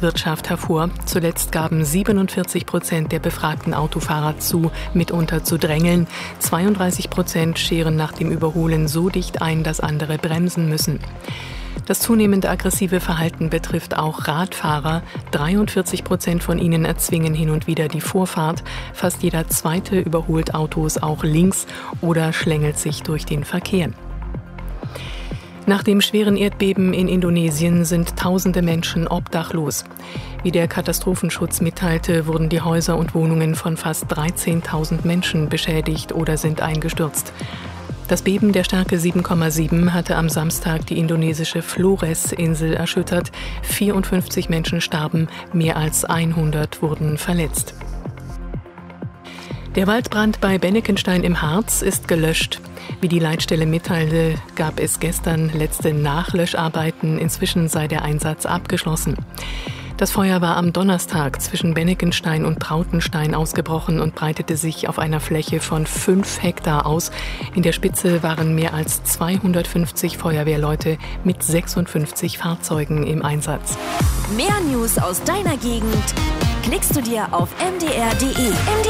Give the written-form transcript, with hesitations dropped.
Verkehrswirtschaft hervor. Zuletzt gaben 47% der befragten Autofahrer zu, mitunter zu drängeln. 32% scheren nach dem Überholen so dicht ein, dass andere bremsen müssen. Das zunehmend aggressive Verhalten betrifft auch Radfahrer. 43% von ihnen erzwingen hin und wieder die Vorfahrt. Fast jeder Zweite überholt Autos auch links oder schlängelt sich durch den Verkehr. Nach dem schweren Erdbeben in Indonesien sind tausende Menschen obdachlos. Wie der Katastrophenschutz mitteilte, wurden die Häuser und Wohnungen von fast 13.000 Menschen beschädigt oder sind eingestürzt. Das Beben der Stärke 7,7 hatte am Samstag die indonesische Flores-Insel erschüttert. 54 Menschen starben, mehr als 100 wurden verletzt. Der Waldbrand bei Bennekenstein im Harz ist gelöscht. Wie die Leitstelle mitteilte, gab es gestern letzte Nachlöscharbeiten. Inzwischen sei der Einsatz abgeschlossen. Das Feuer war am Donnerstag zwischen Bennekenstein und Trautenstein ausgebrochen und breitete sich auf einer Fläche von 5 Hektar aus. In der Spitze waren mehr als 250 Feuerwehrleute mit 56 Fahrzeugen im Einsatz. Mehr News aus deiner Gegend klickst du dir auf mdr.de.